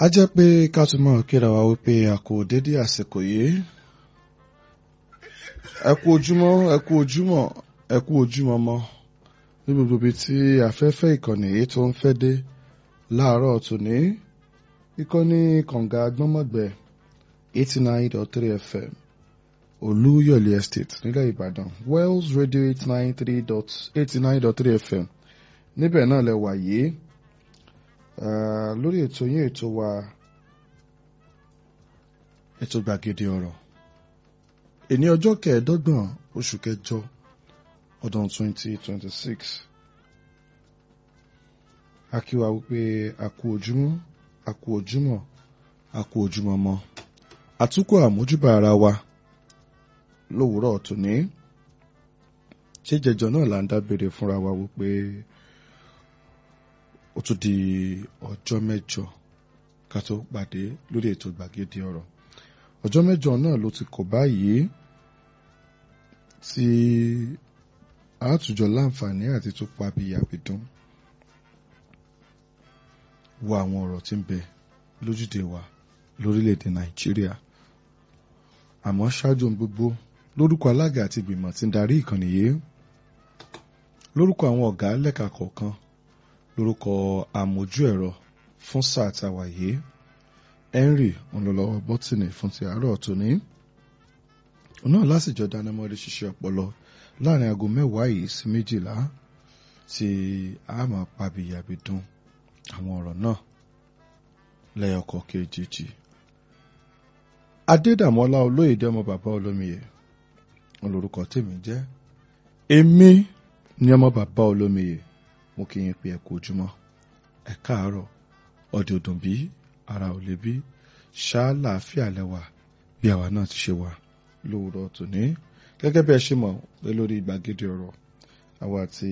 a jẹ́ pé ká tún máa kíra wa wípé a kò dédé àsìkò yìí ẹ kú ojúmọ́ ẹ kú ojúmọ́ mọ́ ní gbogbo ibi tí afẹ́fẹ́ ìkànnì yìí tó ń fẹ́ dé láàárọ̀ tòní ìkànnì kànga agbọ́nmọ̀gbẹ́ 89.3 FM Olúyọ̀lé Estate nílẹ̀ Ìbàdàn Wells Radio 89.3 FM níbẹ̀ náà lẹ wà yìí lórí ètò yín ètò wa ètò gbàgede ọ̀rọ̀ èní ọjọ́ kẹẹ̀ẹ́dọ́gbọ̀n oṣù kẹjọ ọdún 2026 a kí wa wípé a kú ojúmọ́ mọ́ àtúkọ̀ àmójúbà ara wa lówùúrọ̀ tòní ṣé jẹjọ náà là ń dábèrè fúnra wa wípé ó tún di ọjọ́ mẹ́jọ ká tó pàdé lórí ètò gbàgede ọ̀rọ̀ ọjọ́ mẹ́jọ náà ló ti kò báyìí tí àtújọ láǹfààní àti tó pa bíyàbídún wo àwọn ọ̀rọ̀ tí ń bẹ lójúde wa lórílẹ̀‐èdè Nàìjíríà àmọ́ ṣáájú ohun gbogbo lórúkọ alága àti ìgbìmọ̀ tí ń darí ìkànnì yìí lórúkọ àwọn ọ̀gá lẹ́ka kọ̀ọ̀kan lórúkọ àmójú ẹ̀rọ fún sáà tàwa yìí Henry ọlọ́lọ́wọ́ bọ́tìnì fún ti àárọ̀ tòní náà lásìjọ dánimọ̀rí ṣiṣẹ́ ọpọlọ láàrin aago 10 yìí sí 12 tí a máa pàbíyàbídún àwọn ọ̀rọ̀ náà lẹ́yọkọ̀ kejì Adédàmọ́lá Olóyèdè ọmọ bàbá Olómiyè olórúkọ tèmi jẹ́ èmi ni ọmọ bàbá Olómiyè mo kí yín pé ẹ kú ojúmọ́ ẹ káàárọ̀ ọdẹ òdùn bí ara ò lè bí ṣáá làáfíà lẹ́wà bí àwa náà ti ṣe wà lówùúrọ̀ tòní gẹ́gẹ́ bí ẹ ṣe mọ̀ pé lórí gbàgede ọ̀rọ̀ àwa àti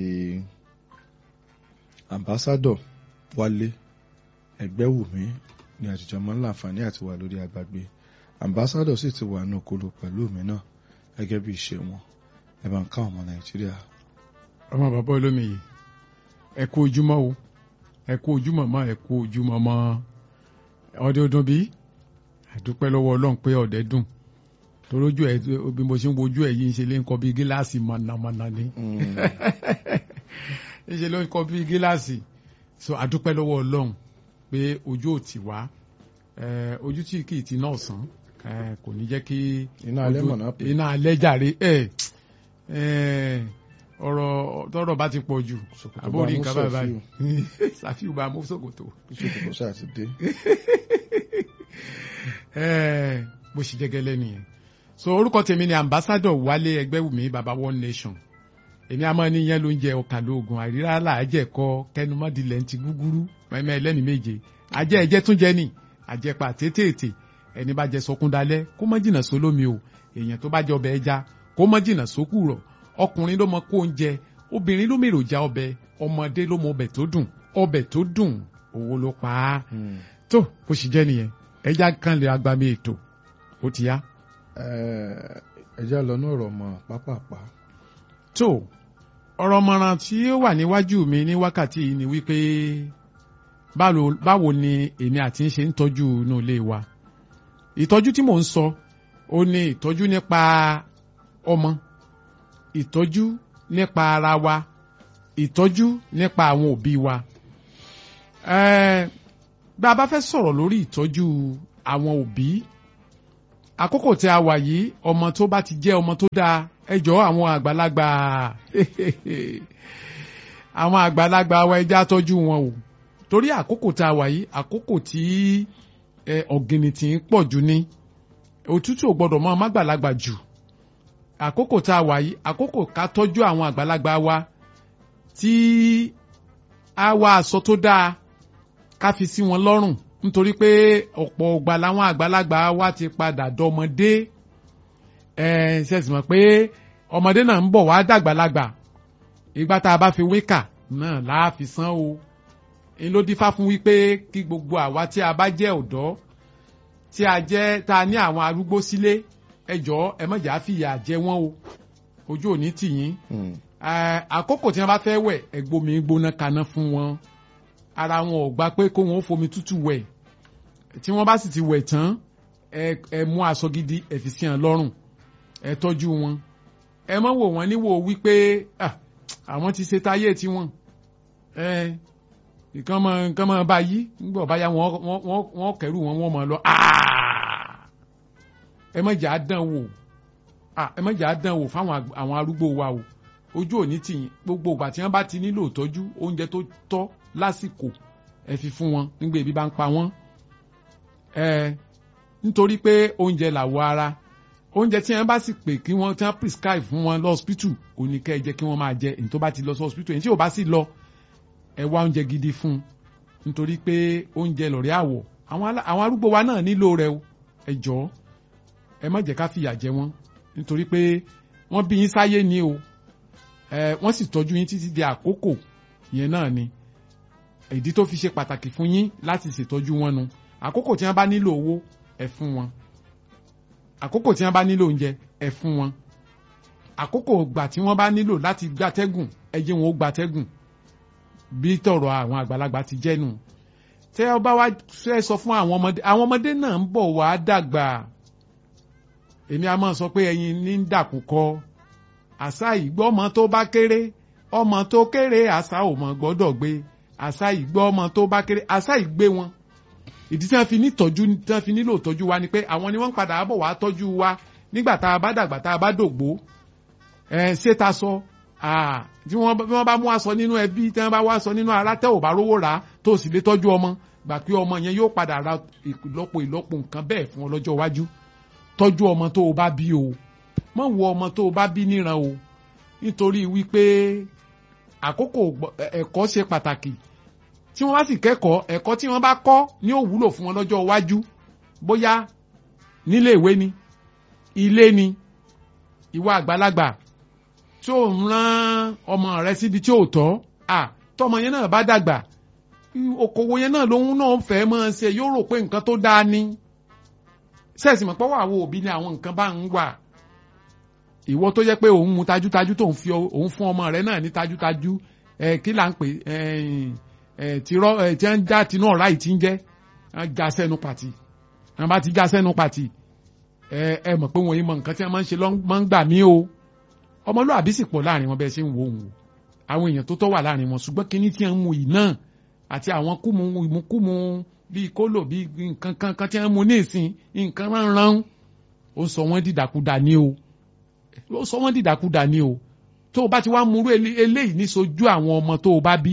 ambassador Wálé Ẹgbẹ́wùmí ní àjùjọ mọ́ láǹfààní àti wà lórí agbágbé ambassador sì ti wà ní okolo pẹ̀lú mi náà gẹ́gẹ́ bí ìṣe wọn ẹ bá ń ká ọmọ Nàìjíríà. ọmọ bàbá Olómiyè ẹ kú ojúmọ́ o ẹ kú ojúmọ́ mọ́ ẹ kú ojúmọ́ mọ́ ọdẹ ọdún bí àdúpẹ́ lọ́wọ́ Ọlọ́run pé ọ̀dẹ dùn torójú ẹ bí mo ṣe ń wojú ẹ yìí ń ṣe lé ń kọ bí gíláàsì mọ̀nàmọ́ná ni ń ṣe ló ń kọ bí gíláàsì so àdúpẹ́ lọ́wọ́ Ọlọ́run pé ojú ò tì wá ojú tí kì í ti náà sàn kò ní jẹ́ kí iná alẹ́ jàre ọ̀rọ̀ tọ́rọ̀ bá ti pọ̀ jù àbórí nǹkan báyìí Sàfíù bá mú ṣòkòtò sáà ti dé bó ṣe jẹ́gẹ́lẹ́ nìyẹn so orúkọ tèmi ni ambassador Wálé Ẹgbẹ́wùmí baba One Nation èmi àmọ́ níyẹn ló ń jẹ ọkà lóògùn àríra làájẹ̀kọ kẹnumọ́dìlẹ̀ ti gúgúrú mẹ́mẹ́ ẹlẹ́ni méje ajẹ́ ẹjẹ́ tún jẹ́ nì àjẹpà tètè ẹni bá jẹ sọkún dalẹ̀ kó má jìnnà sólómi o èèyàn tó bá jẹ ọbẹ̀ ẹja kó má jìnnà sókù rọ̀ ọkùnrin ló mọ kó oúnjẹ obìnrin ló mèròjà ọbẹ̀ ọmọdé ló mọ ọbẹ̀ tó dùn owó ló pa á tó bó ṣe jẹ́ nìyẹn ẹja kan lè agbami ètò ó ti yá. ẹja lọ ní ọ̀rọ̀ mọ pápápá. tó ọ̀rọ̀ mọ̀ràn tí ó wà níwájú mi ní wákàtí yìí ni wípé báwo ni èmi àti ń ṣe ń tọ́jú inú ilé wa ìtọ́jú tí mò ń sọ ó ní ìtọ́jú nípa ọmọ ìtọ́jú nípa ara wa ìtọ́jú nípa àwọn òbí wa bí a bá fẹ́ sọ̀rọ̀ lórí ìtọ́jú àwọn òbí àkókò tí a wà yìí ọmọ tó bá ti jẹ́ ọmọ tó dáa ẹ jọ̀ọ́ àwọn àgbàlagbà wa ẹ jẹ́ á tọ́jú wọn o torí àkókò tí a wà yìí àkókò tí ọ̀gìnìtì ń pọ̀ jù ní òtútù ò gbọ́dọ̀ mọ́ mágbàlagbà jù àkókò tá a wà yìí àkókò ká tọ́jú àwọn àgbàlagbà wa tí a wá aṣọ tó dáa ká fi sí wọn lọ́rùn nítorí pé ọ̀pọ̀ ọgbà làwọn àgbàlagbà wa ti padà dọmọdé ṣe sì mọ̀ pé ọmọdé náà ń bọ̀ wá dàgbàlagbà ìgbà tá a bá fi wékà náà láà fi san o èyí ló dífá fún wípé kí gbogbo àwa tí a bá jẹ́ ọ̀dọ́ tí a jẹ́ tá a ní àwọn arúgbó sílé ẹ jọ̀ọ́ ẹ má jà fìyà jẹ wọ́n o ojú òní tì yín àkókò tí wọ́n bá fẹ́ wẹ̀ ẹ gbómi gbóná kaná fún wọn ara wọn ò gbà pé kó wọn ó fomi tútù wẹ̀ tí wọ́n bá sì ti wẹ̀ tán ẹ mú aṣọ gidi ẹ fi sí wọn lọ́rùn ẹ tọ́jú wọn ẹ má wò wọ́n níwò wípé àwọn ti ṣe táyé tiwọn nǹkan máa bá yí nígbà bá yá wọ́n kẹrù wọn máa lọ ẹ má jà á dán wò ẹ má jà á dán wò fáwọn àwọn arúgbó wa o ojú òní tìyìn gbogbo ìgbà tí wọ́n bá ti nílò ìtọ́jú oúnjẹ tó tọ́ lásìkò ẹ fi fún wọn nígbà ebi bá ń pa wọ́n nítorí pé oúnjẹ làwọ̀ ara oúnjẹ tí wọ́n bá sì pè kí wọ́n tí wọ́n prescribe fún wọn lọ́spítù oníkẹ́ ẹ jẹ́ kí wọ́n máa jẹ èyí tó bá ti lọ sí hospital èyí tí ò bá sì lọ ẹ wá oúnjẹ gidi fún un nítorí pé oúnjẹ lọ̀rẹ́ àwọ̀ àwọn arúgbó wa náà nílò rẹ̀ o ẹ jọ̀ọ́ ẹ má jẹ́ ká fìyà jẹ wọ́n nítorí pé wọ́n bí yín sáyé ni o wọ́n sì tọ́jú yín títí di àkókò yẹn náà ni ìdí tó fi ṣe pàtàkì fún yín láti ṣètọ́jú wọn nu àkókò tí wọ́n bá nílò owó ẹ fún wọn àkókò tí wọ́n bá nílò oúnjẹ ẹ fún wọn àkókò ìgbà tí wọ́n bá nílò láti gbatẹ́gùn ẹ jẹ́ wọn ó gbatẹ́gùn bí tọ̀rọ̀ àwọn àgbàlagbà ti jẹ́ nù tẹ́ ọ bá wá fẹ́ sọ fún àwọn ọmọdé náà ń bọ̀ wá dàgbà èmi a máa sọ pé ẹyin ní ń dàkúkọ àṣà ìgbọ́ ọmọ tó bá kéré ọmọ tó kéré àṣà ò mọ̀ gbọ́dọ̀ gbé àṣà ìgbọ́ ọmọ tó bá kéré àṣà ìgbé wọn ìdí tí wọ́n fi nítọ́jú tí wọ́n fi nílò ìtọ́jú wa ni pé àwọn ni wọ́n padà bọ̀ wá tọ́jú wa nígbà tá a bá dàgbà tá a bá dògbó ṣé ta sọ tí wọ́n bá mú aṣọ nínú ẹbí tí wọ́n bá wá aṣọ nínú ara tẹ́ ò bá rówó rà tó sì lè tọ́jú ọmọ gbà pé ọmọ yẹn yóò padà ra ìlọ́po nǹkan bẹ́ẹ̀ fún ọ lọ́jọ́ iwájú tọ́jú ọmọ tó o bá bí o mọ̀ wo ọmọ tó o bá bí níran o nítorí wípé àkókò ẹ̀kọ́ ṣe pàtàkì tí wọ́n bá sì kẹ́kọ̀ọ́ ẹ̀kọ́ tí wọ́n bá kọ́ ní ó wúlò fún wọn lọ́jọ́ iwájú bóyá nílé ìwé ni ilé ni ìwà àgbàlagbà tí ò ń rán ọmọ rẹ síbi tí ò tọ́ tọmọ yẹn náà bá dàgbà okòwò yẹn náà lòun náà fẹ́ máa ṣe yóò rò pé nǹkan tó dáa ni sẹ́ẹ̀sì mọ̀ pọ́wọ́ àwọn òbí ni àwọn nǹkan bá ń wà ìwọ tó jẹ́ pé òun mu tajútajú tó òun fún ọmọ rẹ náà ní tajútajú kí là ń pè tí wọ́n já tinú ọ̀rá yìí ti ń jẹ́ já sẹ́nu pàtì wọ́n bá ti já sẹ́nu pàtì ẹ mọ̀ pé wọ́n yìí mọ nǹkan tí wọ́n máa ń ṣe máa ń gbà mí o ọmọlúwàbí sì pọ̀ láàrin wọn bẹ́ẹ̀ ṣe ń wo òun àwọn èèyàn tó tọ́ wà láàrin wọn ṣùgbọ́n kíní tí wọ́n ń mu yìí náà àti àwọn ìmúkúmu bíi kólò bíi nǹkan kan tí wọ́n mu ní ìsìn nǹkan ránran ó sọ wọ́n dìdàkudà ní o ó sọ wọ́n dìdàkudà ní o tó o bá ti wá múrú eléyìí ní sojú àwọn ọmọ tó o bá bí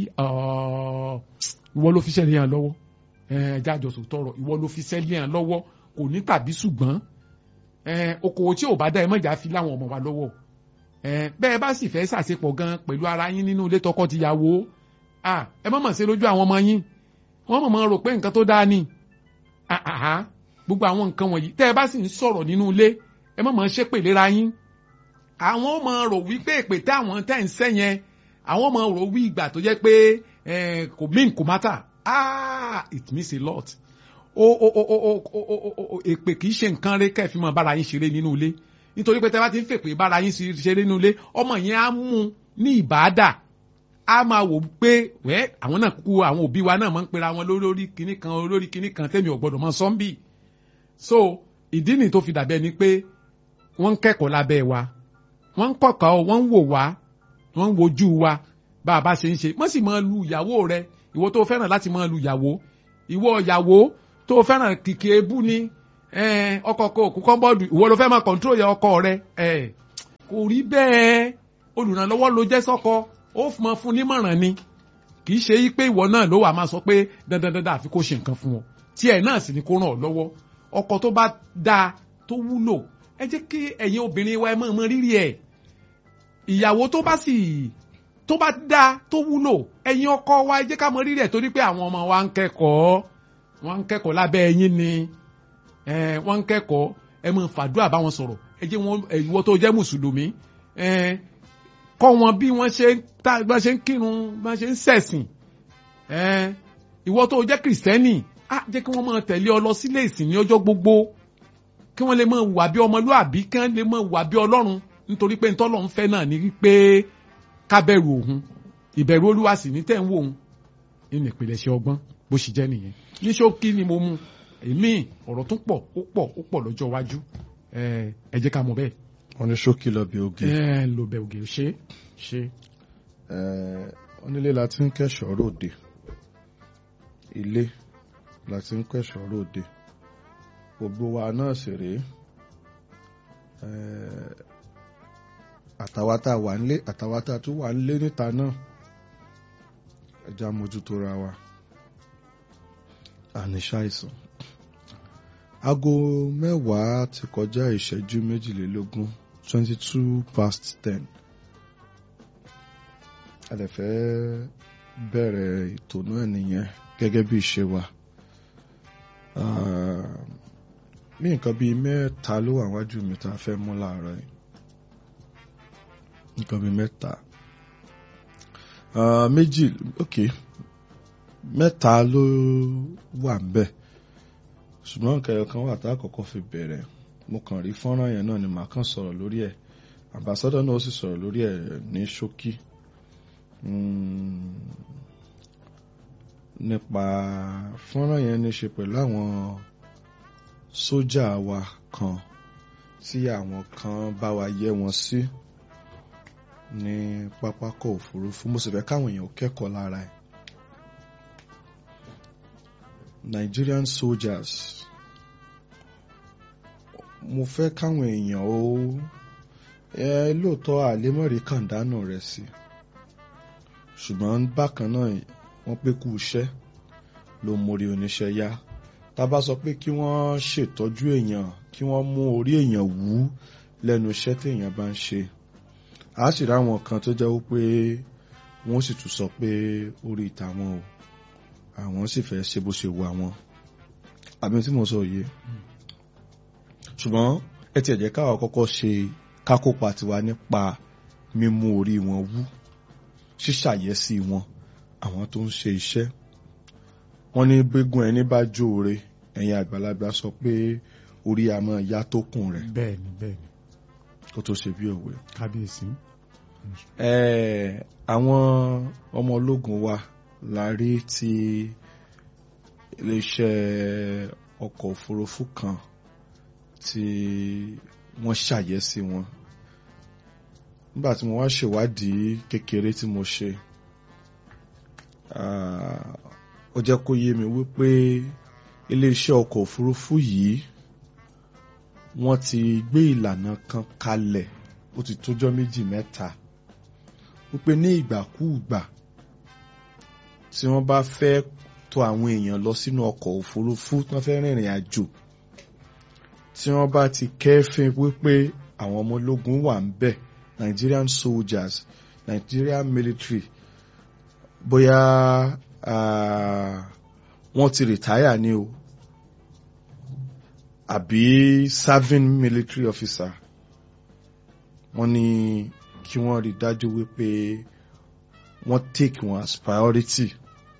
ìwọ ló fi ṣẹlẹ̀ hàn lọ́wọ́ ẹja àjọsọ tọrọ ìwọ ló fi ṣẹlẹ̀ hàn lọ́wọ́ kò ní tàbí ṣùgbọ́n okòwò tí ò bá dá ẹ mọ̀jà fi láwọn ọmọ wa lọ́wọ́ bẹ́ẹ̀ bá sì fẹ́ ṣàṣepọ̀ gan pẹ̀lú ara yín nínú ilé tọkọ-tìyàwó ẹ má mọ̀ ṣe lójú àwọn ọmọ yín wọ́n mọ̀ rò pé nǹkan tó dáa ni gbogbo àwọn nǹkan wọ̀nyí tẹ́ ẹ bá sì ń sọ̀rọ̀ nínú ilé ẹ má mọ̀ ṣépè léra yín àwọn ọmọ rò wípé èpè tẹ́ àwọn tẹ́ ń sẹ́ yẹn àwọn ọmọ rò wí ìgbà tó jẹ́ pé kò mean kò matter it means a lot èpè kì í ṣe nǹkan rẹ kẹ́ ẹ fi mọ bára yín ṣeré nínú ilé nítorí pé tẹ́ bá ti ń fèpè bára yín ṣeré nínú ilé ọmọ yẹn á mú ní ìbáàdà á máa wò pé àwọn náà kúkú àwọn òbí wa náà máa ń pera wọn lórí kinní kan tẹ́mi ò gbọ́dọ̀ mọ sọ́ńbì so ìdí nìyí tó fi dàbẹ́ ni pé wọ́n ń kẹ́kọ̀ọ́ lábẹ́ wa wọ́n ń kọ̀kọ́ wọ́n ń wò wá wọ́n ń wojú wa bá a bá ṣe ń ṣe mọ́ sì máa lu ìyàwó rẹ ìwọ tó fẹ́ràn láti máa lu ìyàwó ìwọ ìyàwó tó fẹ́ràn kìkì ebú ni ọkọ òkú kọ́ńbọ́ọ̀dù ìwọ ló fẹ́ máa kọ̀ǹtró yẹ ọkọ rẹ kò rí bẹ́ẹ̀ olùrànlọ́wọ́ ló jẹ́ sọ́kọ ó máa fún nímọ̀ràn ni kì í ṣe yí pé ìwọ náà ló wà máa sọ pé dandandandan àfi kó ṣe nǹkan fún ọ tiẹ̀ náà sì ni kó ràn ọ́ lọ́wọ́ ọkọ tó bá dáa tó wúlò ẹ jẹ́ kí ẹ̀yin obìnrin wa ẹ mọ̀ rírì ẹ̀ ìyàwó tó bá dáa tó wúlò ẹ̀yin ọkọ wa ẹ jẹ́ ká mọ̀ rírì ẹ̀ torí pé àwọn ọmọ wa ń kẹ́kọ̀ọ́ lábẹ́ ẹ̀yin ni wọ́n ń kẹ́kọ̀ọ́ ẹ mọ̀ fàdúrà bá wọn sọ̀rọ̀ ẹ jẹ́ wọn ìwọ tó jẹ́ mùsùlùmí kọ́ wọn bí wọ́n ṣe ń kírun bí wọ́n ṣe ń ṣẹ̀sìn ìwọ tó jẹ́ kìrìsìtẹ́nì jẹ́ kí wọ́n máa tẹ̀lé ọ lọ sílé ìsìn ní ọjọ́ gbogbo kí wọ́n lè máa wà bí ọmọlúàbí kí wọ́n lè máa wà bí ọlọ́run nítorí pé ntọ́lọ́run fẹ́ náà ni wípé ká bẹ̀rù òun ìbẹ̀rù olúwa sì ní tẹ̀ ń wò òun nínú ìpìlẹ̀ṣẹ̀ ọgbọ́n bó ṣe jẹ́ nìyẹn ní ṣókí ni mo mú èmi ọ̀rọ̀ tó ó pọ̀ lọ́jọ́ iwájú ẹ jẹ́ ká mọ̀ bẹ́ẹ̀. wọ́n ní ṣókí lọ bí oge. lọ bẹ oge ṣe. onílé la ti ń kẹ́ṣọ̀ọ́ ròde, ilé la ti ń kẹ́ṣọ̀ọ́ ròde, gbogbo wa náà sì rèé, àtàwátà wà nílé àtàwátà tó wà nílé níta náà ẹja mójútó ra wa àníṣàìsàn. Aago 10 ti kọjá ìṣẹ́jú 22 22:10. A lè fẹ́ bẹ̀rẹ̀ ètò náà nìyẹn gẹ́gẹ́ bí ìṣe wa. Ní nǹkan bíi 3 ló wà wájú mi tá a fẹ́ mú láàárọ̀ yìí. Nǹkan bíi 3. 3 ló wà ń bẹ̀. Ṣùgbọ́n nǹkan kan wà tá a kọ́kọ́ fi bẹ̀rẹ̀. Mo kàn rí fọ́nrán yẹn náà ni màá kàn sọ̀rọ̀ lórí ẹ̀. Ambassador náà ó sì sọ̀rọ̀ lórí ẹ̀ ní ṣókí. Nípa fọ́nrán yẹn ní ṣe pẹ̀lú àwọn sójà wa kan tí àwọn kan bá wa yẹ wọn sí ní pápákọ̀ òfurufú. Mo sì fẹ́ káwọn èèyàn kẹ́kọ̀ọ́ lára ẹ̀. Nigerian soldiers, mo fẹ́ káwọn èèyàn lóòótọ́ àlémọ̀rí kàndánù rẹ̀ sí, ṣùgbọ́n bákan náà wọ́n pé kú iṣẹ́ ló mórí oníṣẹ́ yá. Tá bá sọ pé kí wọ́n ṣètọ́jú èèyàn, kí wọ́n mú orí èèyàn wú lẹ́nu iṣẹ́ tí èèyàn bá ń ṣe, a sì ráwọn kan tó jẹ́ wípé wọ́n sì tún sọ pé orí ìtàwọn o, àwọn sì fẹ́ ṣe bó ṣe wù àwọn. Àbí tí mo sọ yìí. Ṣùgbọ́n ẹ ti ẹ̀ jẹ́ káwa kọ́kọ́ ṣe kákópa tiwa nípa mímú orí wọn wú, ṣíṣàyẹ́sí wọn, àwọn tó ń ṣe iṣẹ́. Wọ́n ní gbégún ẹni bá jóore, ẹ̀yin àgbàlagbà sọ pé orí a máa yá tó kùn rẹ̀. Bẹ́ẹ̀ni. Kó tó ṣe bí òwe. Kábíyèsí. Àwọn ọmọ ológun wa la rí tí iléeṣẹ́ ọkọ̀ òfurufú kan tí wọ́n ṣàyẹ́sí wọn. Nígbà tí mo wá ṣèwádìí kékeré tí mo ṣe, ó jẹ́ kó yé mi wípé iléeṣẹ́ ọkọ̀ òfurufú yìí wọ́n ti gbé ìlànà kan kalẹ̀ ó ti tójọ́ 2-3 wípé ní ìgbàkúùgbà tí wọ́n bá fẹ́ tọ̀ àwọn èèyàn lọ sínú ọkọ̀ òfurufú tí wọ́n fẹ́ rìnrìn àjò, tí wọ́n bá ti kẹ́fín wípé àwọn ọmọ ológun wà ń bẹ̀, Nigerian soldiers, Nigerian military, bóyá wọ́n ti retire ni o àbí serving military officer, wọ́n ní kí wọ́n rí dájú wípé wọ́n take wọn as priority.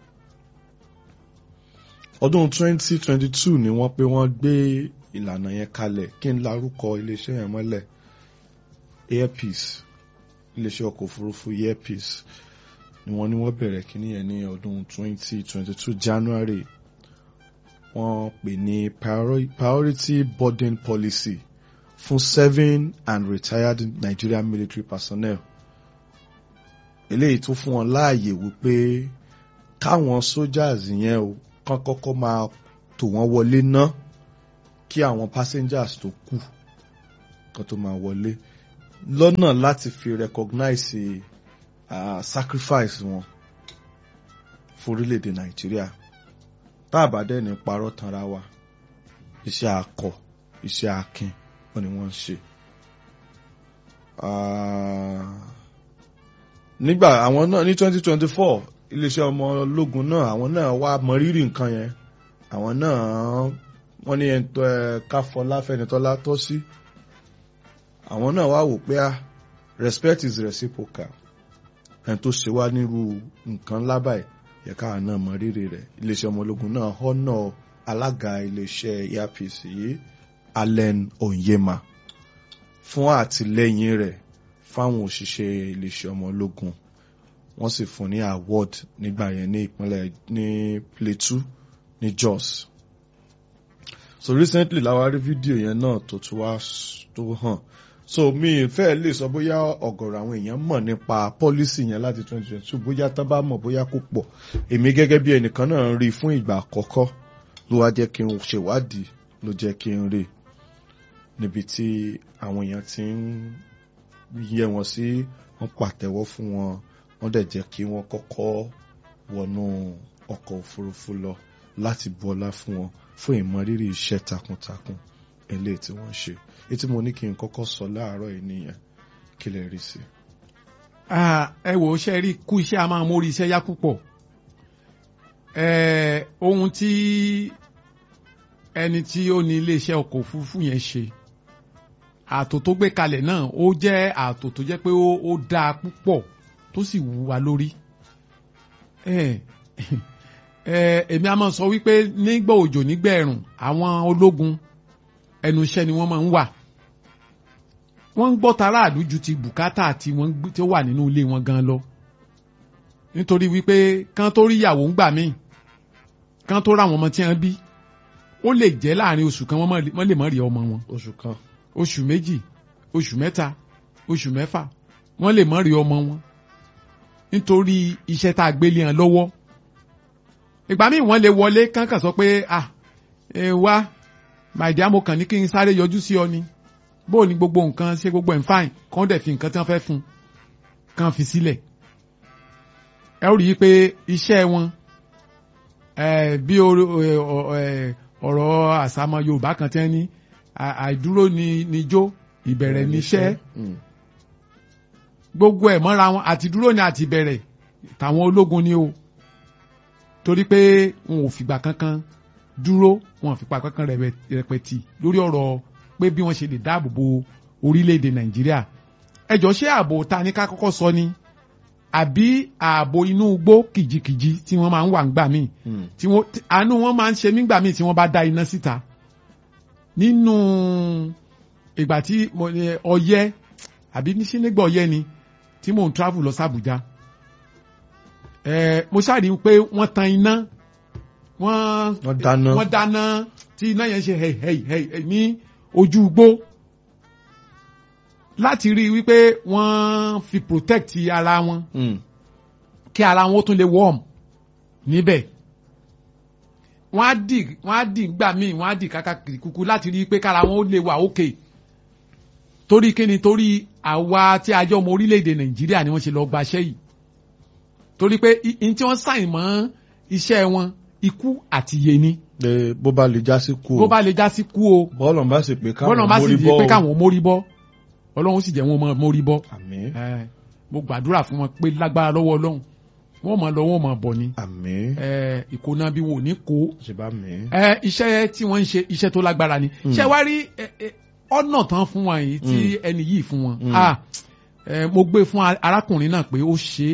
Ọdún 2022 ni wọ́n pé wọ́n gbé ìlànà yẹn kalẹ̀. Kí n lárúkọ iléeṣẹ́ yẹn mọ́lẹ̀? Airpeace, iléeṣẹ́ ọkọ̀ òfurufú Airpeace ni wọ́n bẹ̀rẹ̀ kíní yẹn ní ọdún 2022 January. Wọ́n pè ní priority boarding policy fún serving and retired Nigerian military personnel. Eléyìí tó fún wọn láàyè wípé káwọn soldiers yẹn o kán kọ́kọ́ máa tò wọ́n wọlé ná kí àwọn passengers tó kù kan tó máa wọlé, lọ́nà láti fi recognize sacrifice wọn fún orílẹ̀-èdè Nàìjíríà. Tá a bá dẹ̀ ní parọ́ tanra wa, iṣẹ́ akọ, iṣẹ́ akin wọ́n ni wọ́n ń ṣe. Nígbà àwọn náà ní 2024 iléeṣẹ́ ọmọ ológun náà àwọn náà wá mọrírì nǹkan yẹn. Àwọn náà wọ́n ní káfọlá fẹ́nitọ́lá tọ́ sí. Àwọn náà wá wò pé respect is reciprocal. Ẹni tó ṣe wá nírú nǹkan lábàá yẹ káà náà mọrírì rẹ̀. Iléeṣẹ́ ọmọ ológun náà honor alága iléeṣẹ́ Airpeace yìí, Allen Onyema, fún àtìlẹ́yìn rẹ̀ fáwọn òṣìṣẹ́ iléeṣẹ́ ọmọ ológun. Wọ́n sì fún ní award nígbà yẹn ní ìpínlẹ̀ ní Plateau ní Jos. so recently la wá rí fídíò yẹn náà tó tún wá tó hàn so mi fẹ́ lè sọ bóyá ọ̀gọ̀rọ̀ àwọn èèyàn mọ̀ nípa policy yẹn láti 2022 bóyá tán bá mọ̀ bóyá kò pọ̀ èmi gẹ́gẹ́ bí ẹnìkan náà rí fún ìgbà àkọ́kọ́ ló wá jẹ́ kí n ṣèwádìí ló jẹ́ kí n rí níbi tí àwọn èèyàn ti ń yẹ wọn sí wọ́n pàtẹ́wọ́ fún wọn wọ́n dẹ̀ jẹ́ kí wọ́n kọ́kọ́ wọnú ọkọ̀ òfurufú lọ láti bọ́lá fún wọn fún ìmọrírì iṣẹ́ takuntakun eléyìí tí wọ́n ṣe ètí mo ní kí n kọ́kọ́ sọ láàárọ̀ yìí nìyẹn kí lè rí sí. ẹ wò ó ṣe rí kú iṣẹ́ a máa mórí iṣẹ́ yá púpọ̀ ohun tí ẹni tí ó ní iléeṣẹ́ ọkọ̀ òfurufú yẹn ṣe ààtò tó gbé kalẹ̀ náà ó jẹ́ ààtò tó jẹ́ pé ó dáa púpọ̀ tó sì wú wa lórí. Èmi a máa sọ wípé nígbà òjò nígbà ẹ̀rùn àwọn ológun ẹnu iṣẹ́ ni wọ́n máa ń wà. Wọ́n ń gbọ́ taráàlú ju ti bùkátà tí ó wà nínú ilé wọn gan lọ. Nítorí wípé kán tó rí ìyàwó ń gbà míì kán tó ráwọn ọmọ tí wọ́n bí ó lè jẹ́ láàrin oṣù kan wọ́n lè má rí ọmọ wọn. Oṣù kan. Oṣù méjì oṣù mẹ́ta oṣù mẹ́fà wọ́n lè má rí ọmọ wọn nítorí iṣẹ́ tá a gbélé hàn lọ́wọ́. Ìgbà míì wọ́n lè wọlé kánkàn sọ pé wá my dear mo kàn ní kí n sáré yọjú sí ọ ni bó ni gbogbo nǹkan ṣe gbogbo ẹ̀ ń fáìn kán dẹ̀ fi nǹkan tí wọ́n fẹ́ fún kán fi sílẹ̀. Ẹ ó rí i pé iṣẹ́ wọn bí ọ̀rọ̀ àsámọ Yorùbá kan tẹ́ ní àìdúró ni jó ìbẹ̀rẹ̀ níṣẹ́ gbogbo ẹ̀ mọ́ra wọn àti dúró ni àti bẹ̀rẹ̀ tàwọn ológun ni o torí pé wọn ò fìgbà kankan dúró wọn ò fìgbà kankan rẹpẹtì lórí ọ̀rọ̀ pé bí wọ́n ṣe lè dáàbò bo orílẹ̀-èdè Nàìjíríà ẹjọ́ ṣé ààbò ta ní ká kọ́kọ́ sọ ni àbí ààbò inú igbó kìjikìji tí wọ́n máa ń wà ńgbà míì àánú wọn máa ń ṣe nígbà míì tí wọ́n bá dá iná síta nínú ìgbà tí ọyẹ́ àbí nígbà ọyẹ́ ni tí mò ń travel lọ sàbújá mo ṣáàrí pé wọ́n tan iná wọ́n dáná tí iná yẹn ṣe hẹ̀hẹ̀hẹ̀ ní ojú igbó láti rí wípé wọ́n fi protect ara wọn kí ara wọn ó tún lè warm níbẹ̀ wọ́n á dì gbà míì wọ́n á dì kákàkiri kúkú láti rí pé kára wọn ó lè wà ókè torí kíni torí àwa tí a jẹ́ ọmọ orílẹ̀-èdè Nàìjíríà ni wọ́n ṣe lọ gbaṣẹ́ yìí torí pé in tí wọ́n sáìn mọ́ iṣẹ́ wọn ikú àti iye ni. bó bá lè já sí kú o. bó bá lè já sí kú o. bọ́ọ̀lù bá sì pé káwọn mórí bọ́ Ọlọ́run sì jẹ́ wọn mórí bọ́. Àmín. Mo gbàdúrà fún wọn pé lágbára lọ́wọ́ Ọlọ́run wọ́n mọ̀ lọ wọ́n mọ̀ bọ̀ ni. Àmín. Ìkóná bí wò ní kó. ṣèbá mi. Iṣẹ́ tí wọ́n ń ṣe iṣẹ́ tó lágbára ni. ṣé wá rí ọ̀nà tán fún wọn yìí tí ẹni yìí fún wọn. Mo gbé fún arákùnrin náà pé ó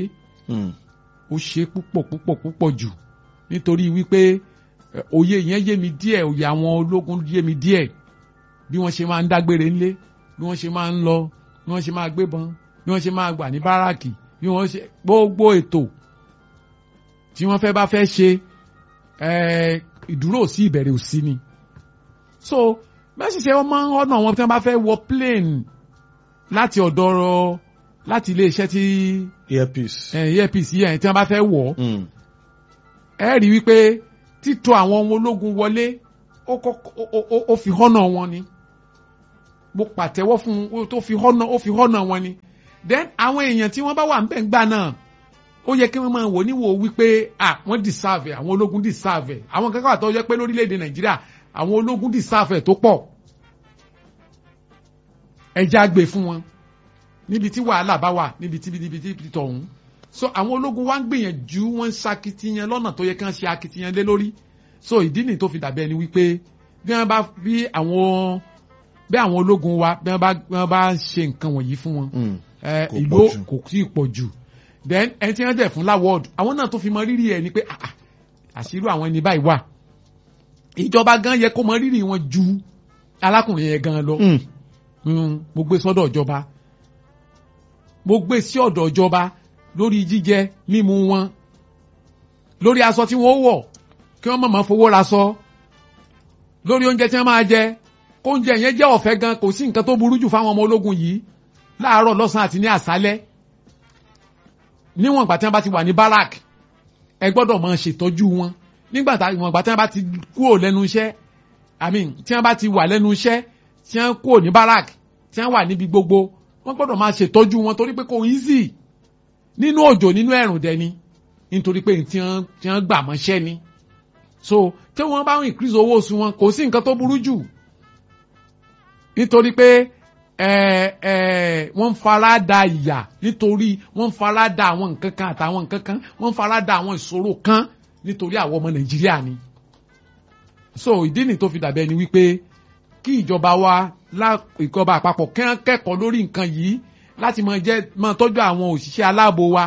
ṣe púpọ̀ jù nítorí wípé òye yẹn yé mi díẹ̀ òye àwọn ológun yé mi díẹ̀ bí wọ́n ṣe máa ń dágbére ńlé bí wọ́n ṣe máa ń lọ bí wọ́n ṣe máa gbébọn bí wọ́n ṣe máa gbà ní báràkì bí wọ́n ṣe gbogbo ètò tí wọ́n fẹ́ bá fẹ́ ṣe ìdúró sí ìbẹ̀rẹ̀ òsì ni. So bẹ́ẹ̀ sì ṣe wọ́n máa ń ọ̀nà wọn tí wọ́n bá fẹ́ wọ plane láti ọ̀dọ̀ láti iléeṣẹ́ tí earpiece yẹn tí wọ́n bá fẹ́ wọ̀ ẹ rí wípé títò àwọn ọmọ ológun wọlé ó fi họ́nà wọn ni mo pàtẹ́wọ́ fún un tó fi họ́nà wọn ni then àwọn èèyàn tí wọ́n bá wà ń bẹ̀ ń gbà náà ó yẹ kí wọ́n máa wò níwò wípé wọ́n deserve àwọn ológun deserve àwọn kankan àtọ́ yẹ pé lórílẹ̀‐èdè Nàìjíríà àwọn ológun deserve tó pọ̀ ẹja gbé fún wọn níbi tí wàhálà bá wà níbi tí tọ̀hún so àwọn ológun wa ń gbìyànjú wọ́n ń ṣakitiyan lọ́nà tó yẹ kí wọ́n ṣe akitiyan lé lórí so ìdí nìyí tó fi dàbí ẹni wípé bí àwọn ológun wa bí wọ́n bá ṣe nǹkan wọ̀nyí fún wọn ìlú kò tí ì pọ̀ jù then ẹni tí wọ́n dẹ̀ fún láwọ́ọ̀dù àwọn náà tó fi mọ rírì ẹ̀ ni pé àṣírí àwọn ẹni báyìí wà ìjọba gan yẹ kó mọ rírì wọn ju alákùnrin yẹn gan lọ mo gbé sọ́dọ̀ ìjọba mo gbé sí ọ̀dọ̀ ìjọba lórí jíjẹ mímu wọn lórí aṣọ tí wọ́n wọ̀ kí wọ́n má máa fowó ra sọ lórí oúnjẹ tí wọ́n máa jẹ kó oúnjẹ yẹn jẹ́ ọ̀fẹ́ gan kò sí nǹkan tó burú jù fáwọn ọmọ ológun yìí láàárọ̀ lọ́sàn-án àti ní àṣálẹ́ níwọ̀n ìgbà tí wọ́n bá ti wà ní barak ẹ gbọ́dọ̀ máa ṣètọ́jú wọn nígbà tí wọ́n bá ti kúrò lẹ́nu iṣẹ́ tí wọ́n bá ti wà lẹ́nu iṣẹ́ tí wọ́n kúrò ní barak tí wọ́n wà níbi gbogbo wọ́n gbọ́dọ̀ máa ṣètọ́jú wọn torí pé kò easy nínú òjò nínú ẹ̀rùn dẹni nítorí pé tí wọ́n gbà mọ́ṣẹ́ ni so tí wọ́n bá ń increase owó oṣù wọn kò sí nǹkan tó burú jù nítorí pé wọ́n ń fara da ìyà nítorí wọ́n ń fara da àwọn nǹkan kan àtàwọn nǹkan kan wọ́n ń fara da àwọn ìṣòro kan nítorí àwọn ọmọ Nàìjíríà ni so ìdí nìyí tó fi dàbí ẹni wípé kí ìjọba wa ìjọba àpapọ̀ kẹ́kọ̀ọ́ lórí nǹkan yìí láti máa tọ́jú àwọn òṣìṣẹ́ aláàbò wa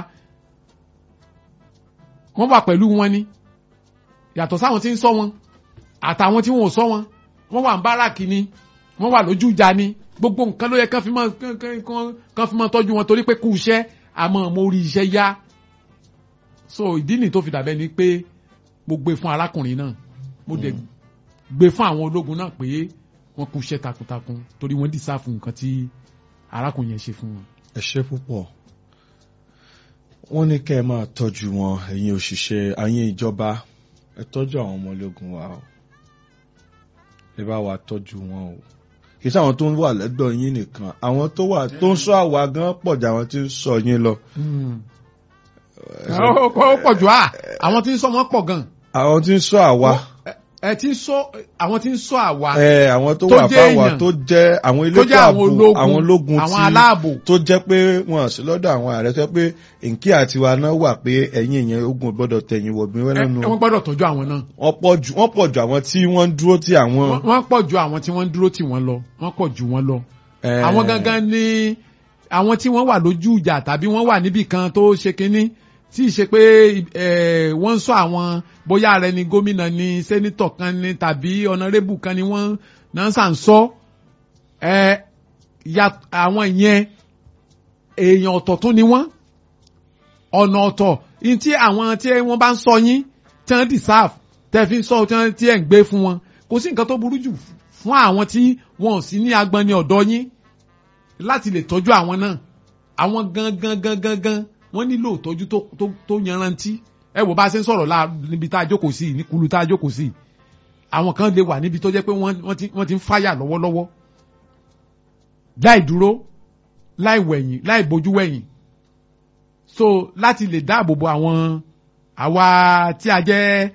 wọ́n wà pẹ̀lú wọn ni yàtọ̀ sáwọn tí ń ṣọ́ wọn àtàwọn tí wọn ò ṣọ́ wọn wọ́n wà ń báràkì ni wọ́n wà lójú ìjà ni gbogbo nǹkan ló yẹ kán fi máa tọ́jú wọn torí pé kú iṣẹ́ àmọ́ mo rí iṣẹ́ yá so ìdí nìyí tó fi dàbẹ́ ni pé mo gbé fún arákùnrin náà mo dẹ̀ gbé fún àwọn ológun náà pé wọ́n kú iṣẹ́ takuntakun torí wọ́n dìsáàfù nǹkan tí arákùnrin yẹn ṣe fún wọn. ẹ ṣé púpọ̀ wọ́n ní kẹ́ ẹ máa tọ́jú wọn ẹ̀yin òṣìṣẹ́ ẹ̀yin ìjọba ẹ tọ́jú àwọn ọmọ ológun wa o ẹ bá wa tọ́jú wọn o kì í ṣe àwọn tó ń wà lẹ́gbọ̀n yín nìkan àwọn tó ń ṣọ́ àwa gan pọ̀ jù àwọn tí ń ṣọ́ yín lọ. ó pọ̀ jù àwọn tí ń ṣọ́ wọn pọ̀ gan. àwọn tí ń ṣọ́ àwa. àwọn tí ń ṣọ́ àwa. àwọn tó wà fáwa tó jẹ́ àwọn elétò ààbò àwọn ológun àwọn aláàbò tó jẹ́ pé wọ́n sí lọ́dọ̀ àwọn ààrẹ tó jẹ́ pé nkí àti wa náà wà pé ẹ̀yin ìyẹn ogun gbọ́dọ̀ tẹ̀yìn wọ̀gbìn wẹ́lẹ́nu. wọ́n gbọ́dọ̀ tọ́jú àwọn náà. wọ́n pọ̀ jù àwọn tí wọ́n ń dúró tì àwọn. wọ́n pọ̀ jù àwọn tí wọ́n ń dúró tì wọ́n lọ wọ́n pọ̀ jù wọ́n lọ. àwọn gangan ni àwọn tí wọ́n wà lójú ìjà tàbí wọ́n wà níbì kan tó ṣe kínní tí ì ṣe pé wọ́n ń sọ àwọn bóyá ààrẹ ni gómìnà ni sẹ́nitọ̀ kan ni tàbí ọ̀nàrẹ́bù kan ni wọ́n náà sàn sọ àwọn yẹn èèyàn ọ̀tọ̀ tún ni wọ́n ọ̀nà ọ̀tọ̀ tí àwọn tí wọ́n bá ń sọ yín tí wọ́n deserve tẹ́ fi ń sọ tí ẹ̀ ń gbé fún wọn kò sí nǹkan tó burú jù fún àwọn tí wọn ò sí ní agbọn ní ọ̀dọ̀ yín láti lè tọ́jú àwọn náà àwọn gangan wọ́n nílò ìtọ́jú tó yanrantí ẹ wò bá a ṣe ń sọ̀rọ̀ níbi tá a jókòó sí ní kulu tá a jókòó sí àwọn kan lè wà níbi tó jẹ́ pé wọ́n ti ń fáyà lọ́wọ́lọ́wọ́ láì dúró láì wẹ̀yìn láì bójú wẹ̀yìn so láti lè dáàbò bo àwa tí a jẹ́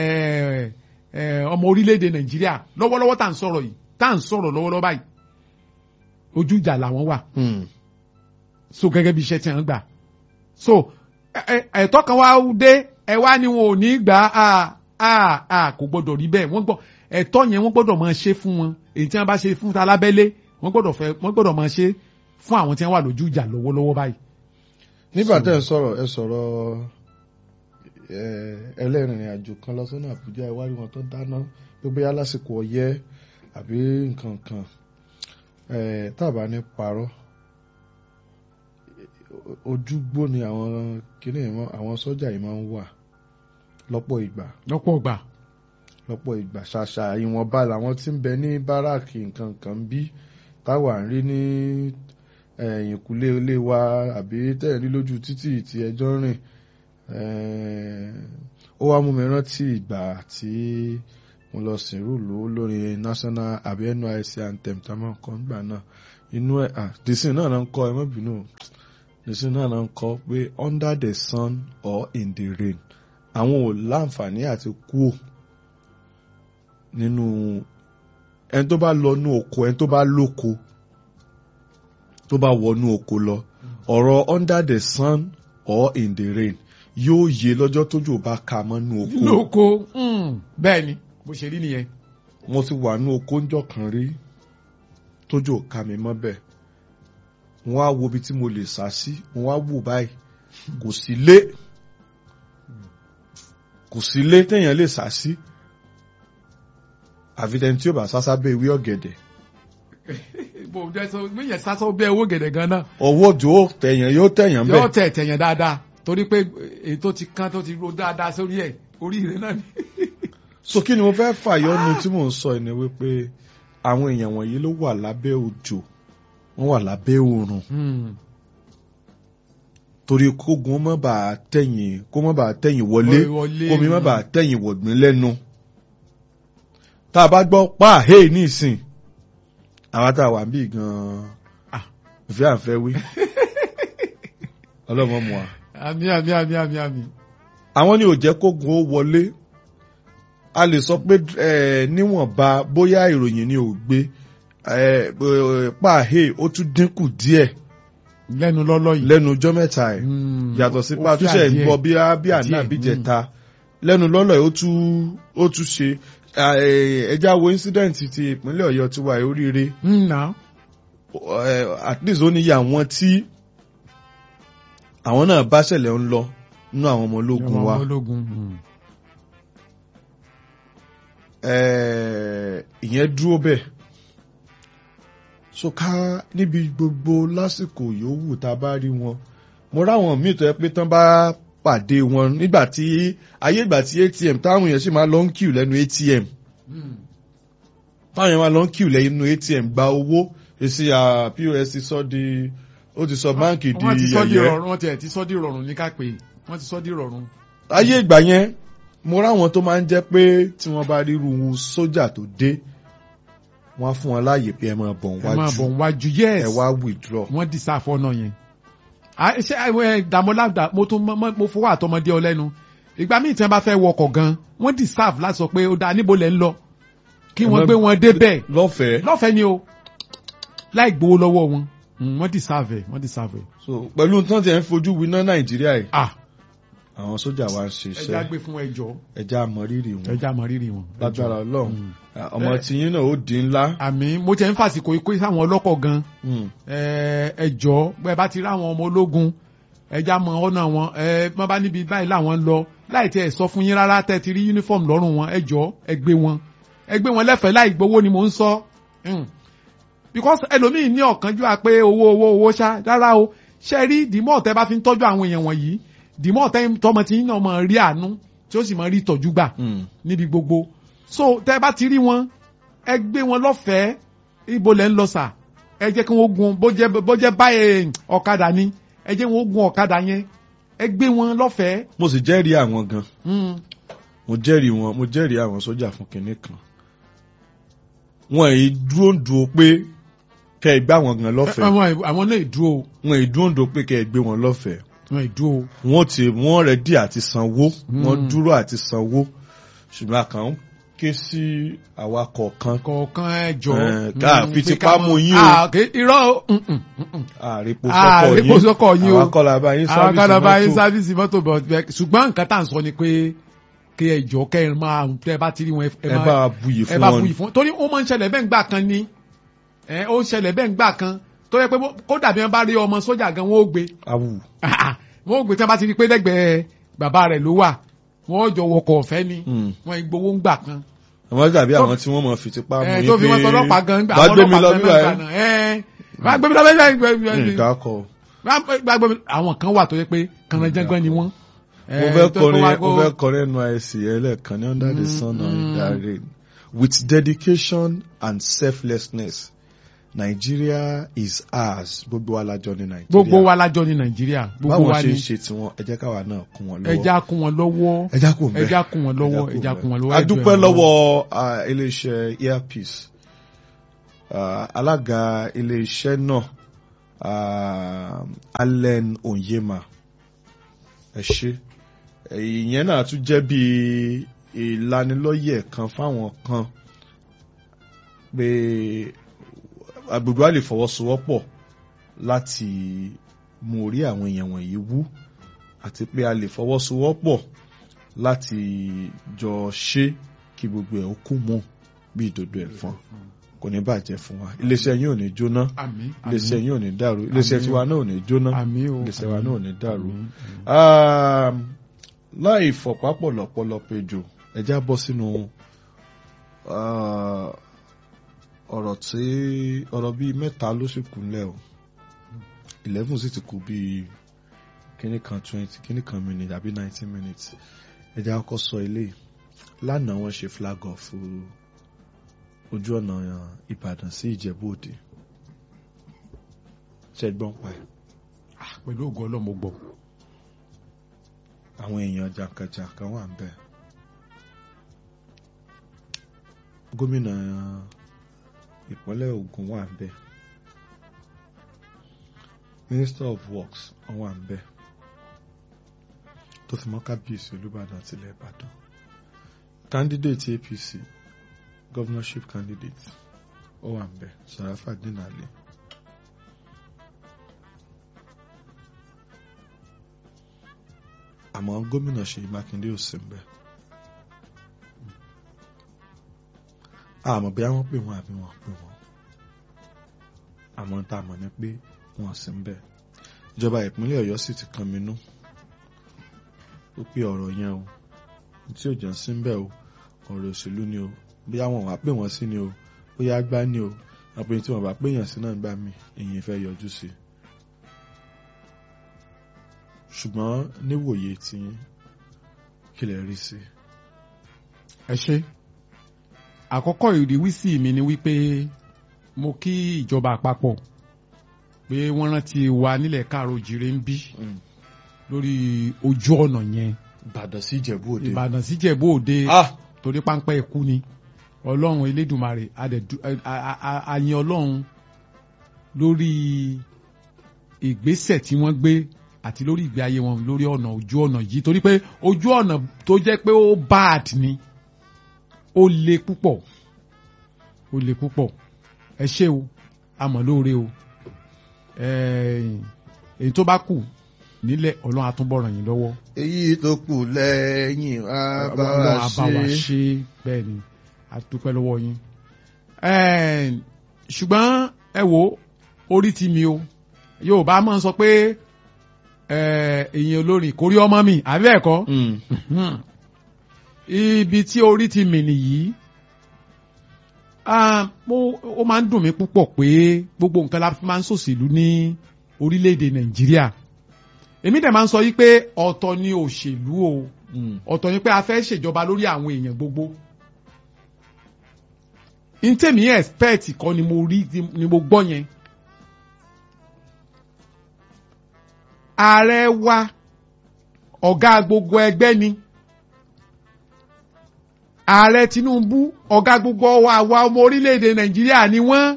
ọmọ orílẹ̀-èdè Nàìjíríà lọ́wọ́lọ́wọ́ tá à ń sọ̀rọ̀ yìí tá à ń sọ̀rọ̀ lọ́wọ́lọ́wọ́ báyìí ojú ìjà làwọn wà so gẹ́gẹ́ bí iṣẹ́ tí wọ́n gbà so ẹ̀tọ́ kan wá dé ẹ wá ní wọn ò ní gbà kò gbọdọ̀ rí bẹ́ẹ̀ wọ́n gbọ́ ẹ̀tọ́ yẹn wọ́n gbọdọ̀ máa ṣe fún wọn èyí tí wọ́n bá ṣe fún talábẹ́lé wọ́n gbọdọ̀ máa ṣe fún àwọn tí wọ́n wà lójú ìjà lọ́wọ́lọ́wọ́ báyìí. nígbà tẹ́ ẹ sọ̀rọ̀ ẹlẹ́rìnrìn àjò kan lọ sọ́nà Àbújá ẹ wá rí wọn tó dáná pé bóyá lásìkò ọyẹ́ àbí nǹkan kan tábà ní parọ́ ojúgbó ni àwọn kìnìún àwọn sọ́jà yìí máa ń wà lọ́pọ̀ ìgbà ṣàṣà ìwọ̀nba làwọn tí ń bẹ ní báràkì nǹkan kan bí táwa ń rí ní ẹ̀yìnkùlé ilé wa àbí tẹ̀rí lójú títì tí ẹjọ́ rìn ó wá mú mi rántí ìgbà tí mo lọ sìnrú lórí national àbí NYSC anthem tá a máa ń kọ́ nígbà náà inú ẹ̀ dìsín náà ń kọ́ ẹ má bínú dìsín náà ń kọ́ pé under the sun or in the rain àwọn ò láǹfààní àti kúò nínú ẹni tó bá lọ nú oko ẹni tó bá lóko tó bá wọnú oko lọ ọ̀rọ̀ under the sun or in the rain yóò yé lọ́jọ́ tójò bá ka mọ́ nú oko. nínú oko bẹ́ẹ̀ ni bó ṣe rí nìyẹn. mo ti wà nú oko ńjọ́ kan rí tójò ka mi mọ́ bẹ́ẹ̀ wọ́n á wo ibi tí mo lè sá sí wọ́n á wò báyìí kò sí ilé téèyàn lè sá sí àfitẹ́ni tí ó bá sásá bẹ́ ìwé ọ̀gẹ̀dẹ̀. bò jẹ́ sọ gbẹ̀yẹ̀ sásá bẹ́ owó gẹ̀dẹ̀ gan náà. owó jò tẹ̀yàn yóò tẹ̀yàn bẹ́ẹ̀. yóò tẹ̀yàn dáadáa torí pé èyí tó ti kán tó ti ro dáadáa sórí ẹ̀ orí rẹ̀ náà ni. so kí ni mo fẹ́ fàyọ́nu tí mò ń sọ ẹni wípé àwọn èèyàn wọ̀nyí ló wà lábẹ́ òjò wọ́n wà lábẹ́ oòrùn torí kógun má bàa tẹ̀yìn wọlé kómi má bàa tẹ̀yìn wọ̀gbìn lẹ́nu tá a bá gbọ́ páàhé ní ìsìn àwọn tá a wà níbí gan-an ìfẹ́ àǹfẹ́ wí ọlọ́mọ mu wa. àmì. àwọn ni ò jẹ́ kógun ó wọlé a lè sọ pé níwọ̀nba bóyá ìròyìn ni ò gbé páàhé ó tún dínkù díẹ̀ lẹ́nu lọ́lọ́ yìí lẹ́nu ọjọ́ mẹ́ta ẹ̀ yàtọ̀ sí pàtúnṣe ìgbọ́ bí àná àbíjẹta lẹ́nu lọ́lọ́ ẹ̀ ó tún ṣe ẹja wo incident ti ìpínlẹ̀ Ọ̀yọ́ ti wà oríire at least ó níyà àwọn tí àwọn náà bá ṣẹlẹ̀ ń lọ nínú àwọn ọmọ ológun wa ìyẹn dúró bẹ́ẹ̀ so ká níbi gbogbo lásìkò yòówù tá a bá rí wọn mo ráwọn míì tó yẹ pé tán bá pàdé wọn nígbà tí ATM táwọn èèyàn sì máa lọ ń queue lẹ́nu ATM táwọn èèyàn máa lọ ń queue lẹ́nu ATM gba owó èsì POS ó ti sọ báǹkì di yẹ̀yẹ́. wọ́n ti sọ di rọrùn ní ká pé wọ́n ti sọ di rọrùn. ayé ìgbà yẹn mo ráwọn tó máa ń jẹ́ pé tí wọ́n bá ríru sójà tó dé wọ́n á fún wọn láàyè pé ẹ máa bọ̀ wájú yes ẹ wá withdraw. wọ́n dì sáfọ́ náà yẹn. ṣé dàmọ́lá mo fowó àtọmọdé ọ lẹ́nu ìgbà míì tí wọ́n bá fẹ́ wọkọ̀ gan wọ́n dì sáf láti sọ pé ó dáa níbo lẹ́ ń lọ kí wọ́n gbé wọn débẹ̀ lọ́fẹ̀ẹ́ ni o láì gbowó lọ́wọ́ wọn wọ́n dì sáfẹ̀. so pẹ̀lú tán tí ẹ̀ ń fojú winá Nàìjíríà yìí àwọn sójà wa ń ṣiṣẹ́ ẹja gbé fún ẹjọ́ ẹja àmọ̀rírì wọn lágbára Ọlọ́run ọmọ tìyín náà ó di ńlá. àmì mo jẹ́ ń fàsìkò ikú sáwọn ọlọ́kọ̀ gan ẹjọ́ bẹ́ẹ̀ bá ti rí àwọn ọmọ ológun ẹja mọ ọ̀nà wọn wọ́n bá níbi báyìí làwọn ń lọ láì tẹ́ ẹ̀ sọ fún yín rárá tẹ́ ti rí uniform lọ́rùn wọn ẹjọ́ ẹ gbé wọn lẹ́fẹ̀ẹ́ láì gbowó ni mò ń sọ because ẹlòmíì ní ọ̀kánjúwà pé owó ṣá rárá o ṣe rí dìmọ́ tẹ́ bá fi ń tọ́jú àwọn èèyàn wọ̀nyí dìmọ́ tọmọ tí náà mọ̀ rí àánú tí ó sì mọ̀ rí ìtọ́jú gbà níbi gbogbo so tẹ́ bá ti rí wọn ẹ gbé wọn lọ́fẹ̀ẹ́ ibo lẹ́ ń lọ sà ẹ jẹ́ kí wọ́n gun bó jẹ́ báyìí ọ̀kadà ni ẹ jẹ́ wọ́n gun ọ̀kadà yẹn ẹ gbé wọn lọ́fẹ̀ẹ́. mo sì jẹ́rìí àwọn gan mo jẹ́rìí àwọn sójà fún kinní kan wọn èyí dúró pé kẹ́ ẹ gbá wọn gan lọ́fẹ̀ẹ́. àwọn náà dúró. wọn èyí dúró pé kẹ́ ẹ gbé wọn lọ́fẹ̀ẹ́. wọn wọ́n rẹ̀dí àti sanwó wọ́n dúró àti sanwó ṣùgbọ́n àkàn ń ké sí àwa kọ̀ọ̀kan ẹjọ́ fi tipá mú yín o. irọ́ àrèpò sọ́kọ̀ yín o àwọn kọ́lá bá yín sáfíìsì mọ́tò bọ̀ ṣùgbọ́n nǹkan tá à ń sọ ni pé kí ẹjọ́ kẹ́ ẹ máa tẹ́ bá ti rí wọn ẹ bá buyì fún wọn torí ó máa ń ṣẹlẹ̀ bẹ́ẹ̀ ń gbà kan ni ó ń ṣẹlẹ̀ bẹ́ẹ̀ ń gbà kan tó yẹ pé kó dàbí wọn bá rí ọmọ sójà gan wọn ó gbé wọn ó gbé tí wọn bá ti rí pé lẹ́gbẹ̀ẹ́ bàbá rẹ̀ ló wà wọn ó jọ wọkọ̀ ọ̀fẹ́ ni wọn ìgbowó ń gbà kan. àwọn dàbí àwọn tí wọ́n mọ̀ fi tipá mú yín pé tó fi wọn tọlọ́pàá gan bá gbé mi lọ bíbá ẹ. àwọn kan wà tó yẹ pé kànáńjàngbọ́n ni wọ́n. mo fẹ́ kọrin NYSC ẹlẹ́ẹ̀kan ní under the sun and the rain with dedication and selflessness. Nigeria is ours. Gbogbo wa lájọ ní Nigeria. Gbogbo wa lájọ ní Nigeria. Báwọn ṣe ṣe tiwọn, ẹ jẹ́ káwa náà kún wọn lọ́wọ́. Ẹja kún wọn lọ́wọ́. Ẹja kún wọn lọ́wọ́. A dúpẹ́ lọ́wọ́ iléeṣẹ́ Earpeace. Alága iléeṣẹ́ náà Allen Onyema. Ẹ ṣé. Ìyẹn náà tún jẹ́ bí ìlanilọ́yẹ̀ kan fáwọn kan pé agbègbè wa lè fọwọ́sowọ́pọ̀ láti mú orí àwọn èèyàn wọ̀nyí wú àti pé a lè fọwọ́sowọ́pọ̀ láti jọ ṣe kí gbogbo ẹ̀ ó kú mọ́ bí ìdodo ẹ̀fọn kò ní bàjẹ́ fún wa iléeṣẹ́ yín ò ní jóná iléeṣẹ́ yín ò ní dàrú iléeṣẹ́ tiwa náà ò ní jóná iléeṣẹ́ wa náà ò ní dàrú. láì fọ̀pápọ̀ lọ́pọ̀lọpọ̀ ejò ẹja bọ́ sínú ọ̀rọ̀ bíi mẹ́ta ló sì kù ńlẹ̀ o 11 sì ti kù bíi kíní kan 20 kíní kan minute àbí 19 minutes ẹja kọ́kọ́ sọ ilé lánàá wọ́n ṣe flag off ojú ọ̀nà Ìbàdàn sí Ìjẹ̀bú Òde ṣẹ́gbọ́n pa ẹ̀. pẹ̀lú ògo Ọlọ́run mo gbọ́. àwọn èèyàn jàǹkànjàǹkàn wà ń bẹ̀. gómìnà ìpínlẹ̀ Ògùn wà ń bẹ̀. Minister of Works wà ń bẹ̀. tó fi mọ́ kábíyèsí Olúbàdàn tilẹ̀ Ìbàdàn. Candidate APC governorship candidate ó wà ń bẹ̀ Sharafadeen Ali. àmọ́ gómìnà Ṣèyí Mákindé ò sí ń bẹ̀. àmọ́ bí wọ́n pè wọ́n àbí wọ́n pè wọ́n. àmọ́ tá a mọ̀ ni pé wọ́n sí ń bẹ̀. ìjọba ìpínlẹ̀ Ọ̀yọ́ sì ti kan minú. ó pé ọ̀rọ̀ yẹn o tí ò jẹ́ sí ń bẹ̀ o ọ̀rọ̀ òṣèlú ni o bí àwọn wàá pè wọ́n sí ni o bóyá gbá ni o àpò tí wọ́n bá pè yàn sí náà gbá mi èyí fẹ́ yọjú sí i. ṣùgbọ́n níwòye tí kí lè rí sí. ẹ ṣe àkọ́kọ́ ìrísí mi ni wípé mo kí ìjọba àpapọ̀ pé wọ́n rántí wa nílẹ̀ káàró jìrè ń bí lórí ojú ọ̀nà yẹn. Ìbàdàn sí Ìjẹ̀bú Òde. Ìbàdàn sí Ìjẹ̀bú Òde torí páńpẹ́ ikú ni Ọlọ́run Elédùmarè àyìn Ọlọ́run lórí ìgbésẹ̀ tí wọ́n gbé àti lórí ìgbé ayé wọn lórí ọ̀nà ojú ọ̀nà yìí torí pé ojú ọ̀nà tó jẹ́ pé ó bad ni ó le púpọ̀ ẹ ṣé o àmọ́ lóore o èyí tó bá kù nílẹ̀ Ọlọ́run á túnbọ̀ ràn yín lọ́wọ́. èyí tó kù lẹ́yìn Ọlọ́run á bá wa ṣe bẹ́ẹ̀ ni a dúpẹ́ lọ́wọ́ yín. ṣùgbọ́n ẹ wo orí ti mi o Yorùbá máa ń sọ pé èyàn olórin kórí ọmọ mi àbí ẹ̀kọ́ ibi tí orí ti mì nìyí ó máa ń dùn mí púpọ̀ pé gbogbo nǹkan la fi máa ń ṣòṣèlú ní orílẹ̀-èdè Nàìjíríà èmi dẹ̀ máa ń sọ yí pé ọ̀tọ̀ ni òṣèlú o ọ̀tọ̀ ni pé a fẹ́ ṣèjọba lórí àwọn èèyàn gbogbo n tèmi expect kọ́ ni mo rí ni mo gbọ́ yẹn. Ààrẹ wa ọ̀gá gbogbo ẹgbẹ́ ni ààrẹ Tinubu ọ̀gá gbogbo àwa ọmọ orílẹ̀-èdè Nàìjíríà ni wọ́n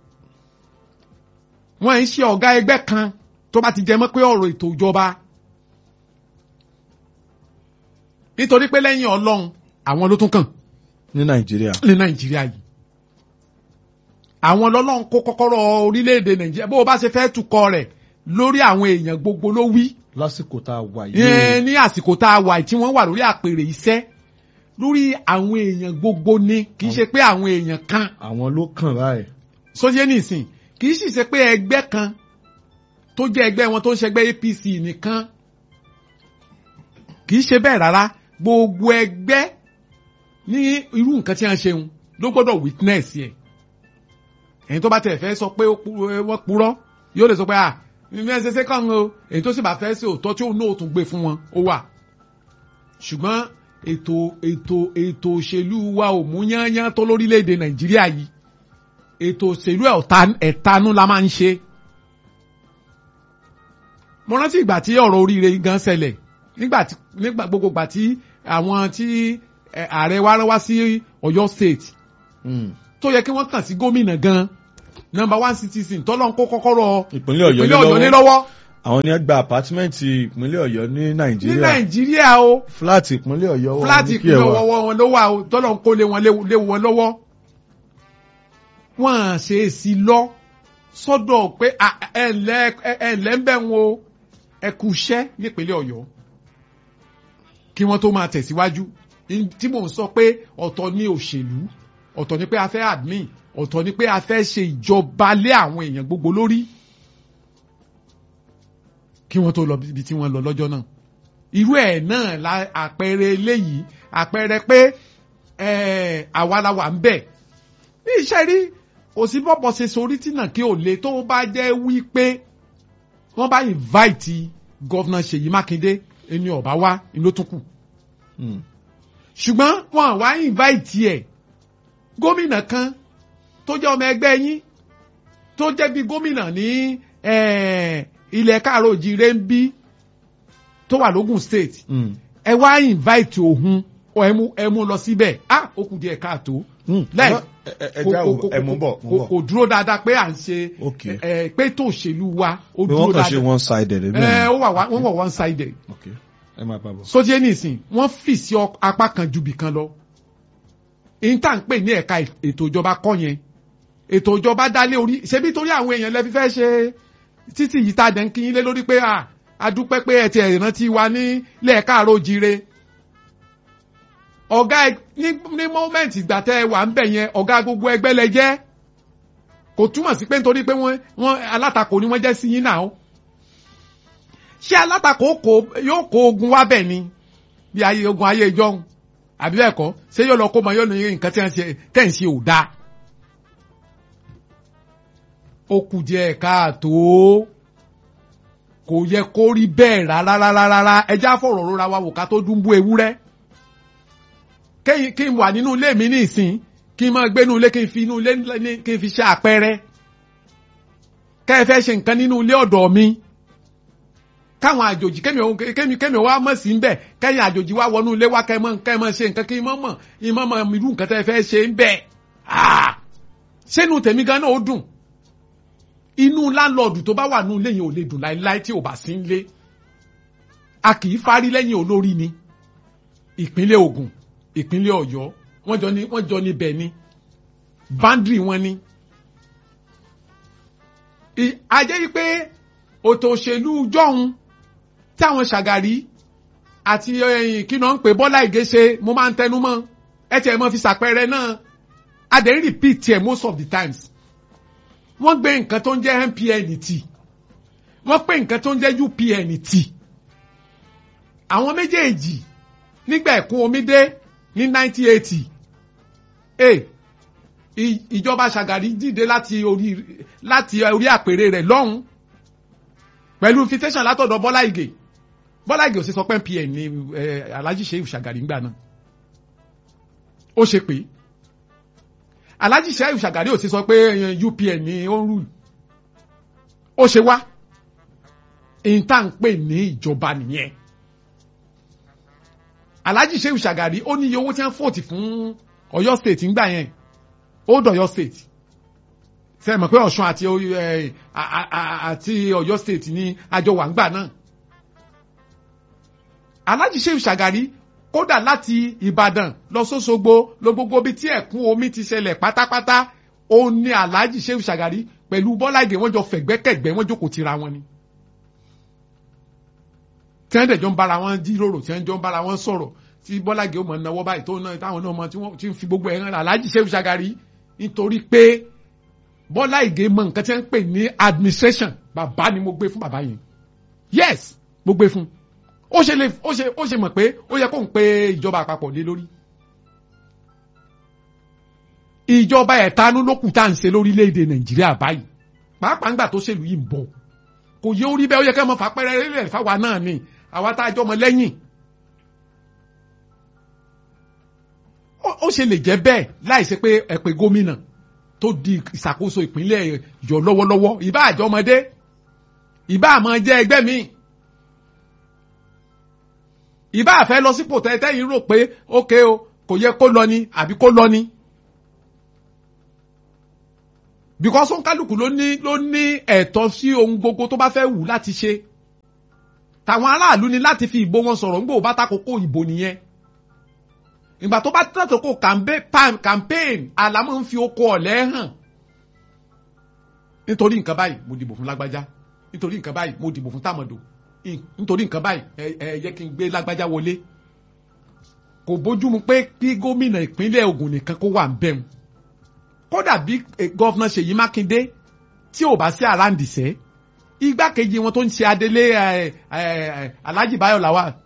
ń ṣe ọ̀gá ẹgbẹ́ kan tó bá ti jẹ mọ́ pé ọ̀rọ̀ ètò ìjọba nítorí pé lẹ́yìn Ọlọ́run àwọn ló tún kàn ní Nàìjíríà yìí àwọn lọ́lọ́run kó kọ́kọ́rọ́ orílẹ̀-èdè Nàìjíríà bó o bá ṣe fẹ́ tukọ̀ rẹ̀ lórí àwọn èèyàn gbogbo ló wí. lásìkò tá a wà yìí. ní àsìkò tá a wà yìí tí wọ́n wà lórí àpèrè iṣẹ́ lórí àwọn èèyàn gbogbo ni kì í ṣe pé àwọn èèyàn kan. àwọn ló kàn báyìí. sóyè nìsín kì í sì ṣe pé ẹgbẹ́ kan tó jẹ́ ẹgbẹ́ wọn tó ń ṣẹgbẹ́ APC nìkan kì í ṣe bẹ́ẹ̀ rárá gbogbo ẹgbẹ́ ní irú nǹkan tí wọ́n ṣe ń ló gbọ́dọ̀ witness yẹ ẹ̀yin tó bá tẹ̀ fẹ́ sọ pé wọ́n purọ́ yóò lè sọ pé mímú ẹsẹsẹ kàn o èyí tó sì bá fẹ́ sí òótọ́ tí òun náà tún gbé fún wọn ó wà ṣùgbọ́n ètò òṣèlú wa ò mú yányán tó lórílẹ̀‐èdè Nàìjíríà yìí ètò òṣèlú ẹ̀tanú la máa ń ṣe. mo rántí ìgbà tí ọ̀rọ̀ oríire gan ṣẹlẹ̀ nígbà gbogbo ìgbà tí àwọn tí ààrẹ wa rán wá sí Ọ̀yọ́ state tó yẹ kí wọ́n kàn sí gómìnà gan number 1 citizen tọ́lọ́n kó kọ́kọ́rọ́ ìpínlẹ̀ Ọ̀yọ́ ní lọ́wọ́ àwọn ni ẹ gba apátímẹ́ǹtì ìpínlẹ̀ Ọ̀yọ́ ní Nàìjíríà. ní Nàìjíríà o. fúláàtì ìpínlẹ̀ Ọ̀yọ́ wọn fúláàtì ìpínlẹ̀ Ọ̀yọ́ wọn ló wà o tọ́lọ́n kó lé wọn lọ́wọ́. wọ́n á ṣe é sí lọ sọ́dọ̀ pé ẹ̀ǹlẹ́ ń bẹ̀ wọn o ẹ kú iṣẹ́ nípínlẹ̀ Ọ̀yọ́ kí wọ́n tó máa tẹ̀síwájú tí mò ń sọ pé ọ̀tọ̀ ni òṣèlú ọ̀tọ̀ ni pé a fẹ́ admin ọ̀tọ̀ ni pé a fẹ́ ṣe ìjọba lé àwọn èèyàn gbogbo lórí kí wọ́n tó lọ ibi tí wọ́n lọ lọ́jọ́ náà irú ẹ̀ náà la àpẹẹrẹ eléyìí àpẹẹrẹ pé àwa la wà ń bẹ̀ ní iṣẹ́ rí kò sí bọ́bọ̀ ṣe sórí tí náà kí ò le tó bá jẹ́ wí pé wọ́n bá invite gọ́vnà Ṣèyí Mákindé ẹni ọ̀bá wá ló tún kù ṣùgbọ́n wọn wá invite ẹ̀ gómìnà kan tó jẹ́ ọmọ ẹgbẹ́ yín tó jẹ́ bí gómìnà ní ilẹ̀ káàró òjìrè ń bí tó wà lógùn state ẹ wá invite òun ẹ mú lọ síbẹ̀ ó kù díẹ̀ káàtó kò dúró dáadáa pé à ń ṣe pé tó òṣèlú wa ó dúró dáadáa wọ́n kàn ṣe one sided wọ́n wà one sided sójú nísìn wọ́n fì sí apá kan ju bì kan lọ èyí tá à ń pè ní ẹ̀ka ètò ìjọba kọ́ yẹn ètò ìjọba dálé orí ṣebí torí àwọn èèyàn lẹ́fi fẹ́ ṣe títí yìí tá a dẹ̀ ń kíyín lé lórí pé a dúpẹ́ pé ẹ ti rántí wa ní lẹ́ẹ̀káàró jíire ọ̀gá ní mọ́mẹ́ǹtì ìgbà tẹ́ ẹ wà ń bẹ̀ yẹn ọ̀gá gbogbo ẹgbẹ́ lẹ jẹ́ kò túmọ̀ sí pé nítorí pé wọ́n alátakò ni wọ́n jẹ́ sí yín náà ṣé alátakò yóò kó ogun wá bẹ̀ ni bí ogun ayé ìjọ́un àbí bẹ́ẹ̀ kọ́ ṣé yóò lọ kó mọ yóò ní nǹkan tẹ́ ń ṣe ò dáa ó kù díẹ̀ káàtó kò yẹ kó rí bẹ́ẹ̀ rárá ẹjẹ́ àfọ̀rọ̀ rora wa wò ká tó dúnbú ewúrẹ́ kí n wà nínú ilé mi ní ìsìn kí n máa gbé nínú ilé kí n fi inú ilé kí n fi ṣe àpẹẹrẹ kẹ́ ẹ fẹ́ ṣe nǹkan nínú ilé ọ̀dọ̀ mi káwọn àjòjì kémi wá mọ̀ sí ń bẹ̀ kẹ́yìn àjòjì wá wọnú ilé wá kẹ́ ẹ mọ̀ ṣe nǹkan kí n mọ̀ irú nǹkan tẹ́ ẹ fẹ́ ṣe ń bẹ̀ ṣénu tèmi gan náà ó dùn inú láńlọ́ọ̀dù tó bá wà nínú ilé yẹn ò lè dùn láéláé tí ò bá sí ń lé a kì í fárí lẹ́yìn olórí ni ìpínlẹ̀ Ògùn ìpínlẹ̀ Ọ̀yọ́ wọ́n jọ ní bẹ̀ ni báńdìrì wọn ni ajẹ́ yìí pé òtò òṣèlú jọ̀hún táwọn Ṣàgàrí àti kí náà ń pè Bọ́lá Ìgè ṣe mo máa ń tẹnu mọ́ ẹ tiẹ̀ mọ́ fi ṣàpẹẹrẹ náà a dẹ̀ ń repeat tiẹ̀ most of the times wọ́n gbé nǹkan tó ń jẹ́ MPN tì wọ́n pè nǹkan tó ń jẹ́ UPN tì àwọn méjèèjì nígbà ẹ̀kún omi dé ní 1980 ìjọba Ṣàgàrí dìde láti orí àpèrè rẹ̀ lọ́hùn pẹ̀lú invitation látọ̀dọ̀ Bọ́lá Ìgè ò sì sọ pé MPN ní Alhaji Shehu Ṣàgàrí ńgbà náà ó ṣe pé Alhaji Shehu Ṣàgàrí ò sì sọ pé UPN ní ó ń rú ó ṣe wá ìta ń pè ní ìjọba nìyẹn Alhaji Shehu Ṣàgàrí ó ní iye owó tí wọ́n fòtì fún Ọ̀yọ́ state ńgbà yẹn ó dọ̀yọ́ state ṣe mọ̀ pé Ọ̀ṣun àti Ọ̀yọ́ state ní àjọ wà ńgbà náà Alhaji Shehu Ṣàgàrí kódà láti Ìbàdàn lọ sóṣogbo lọ gbogbo bí tí ẹ̀kún omi ti ṣẹlẹ̀ pátápátá ó ní Alhaji Shehu Ṣàgàrí pẹ̀lú Bọ́lá Ìgè wọ́n jọ fẹ̀gbẹ́kẹ̀gbẹ́ wọ́n jókòó tira wọn ni tí wọ́n dẹ̀jọ́ ń bára wọn jíròrò tí wọ́n jọ ń bára wọn sọ̀rọ̀ tí Bọ́lá Ìgè ó mọ̀ náwó báyìí tó náà táwọn náà mọ̀ tí wọ́n ti ń fi gbogbo ẹ̀ràn Alhaji Shehu Ṣàgàrí nítorí pé Bọ́lá Ìgè mọ̀ nǹkan tí wọ́n ń pè ní administration bàbá ni mo gbé fún bàbá yẹn yes mo gbé fún ó ṣe mọ̀ pé ó yẹ kó ń pe ìjọba àpapọ̀ lé lórí ìjọba ẹ̀tanú ló kù tá à ń ṣe lórílẹ̀‐èdè Nàìjíríà báyìí pàápàá ńgbà tó ṣèlú yìí ń bọ̀ kò yẹ orí bẹ́ẹ̀ ó yẹ kẹ́ mọ́ fàpẹ́rẹ́ rẹ̀ fáwa náà ni àwa tá a jọ mọ lẹ́yìn ó ṣe lè jẹ́ bẹ́ẹ̀ láì ṣe pé ẹ pé gómìnà tó di ìṣàkóso ìpínlẹ̀ Ọ̀yọ́ lọ́wọ́lọ́wọ́ ìbá àjọmọdé ìbá àmọ́ jẹ́ ẹgbẹ́ mi ìbá àfẹ́ lọ sípò tẹ́tẹ́ yìí rò pé ókè o kò yẹ kó lọ ni àbí kó lọ ni because òǹkálùkù ló ní ẹ̀tọ́ sí ohun gbogbo tó bá fẹ́ wù láti ṣe tàwọn aráàlú ni láti fi ìbò wọn sọ̀rọ̀ ńgbò bá takoko ìbò nìyẹn ìgbà tó bá takoko campaign àlámọ́ ń fi oko ọ̀lẹ́ hàn nítorí nǹkan báyìí mo dìbò fún lágbájá nítorí nǹkan báyìí mo dìbò fún tàmọ̀dò nítorí nǹkan báyìí ẹ yẹ kí n gbé lágbájá wọlé kò bójúmu pé kí gómìnà ìpínlẹ̀ Ògùn nìkan kó wà ń bẹ̀rù kódà bí gọ́fúnà Ṣèyí Mákindé tí ò bá sí àràǹdìṣẹ́ igbákejì wọn tó ń ṣe adelé Alhaji Báyọ̀ Lawal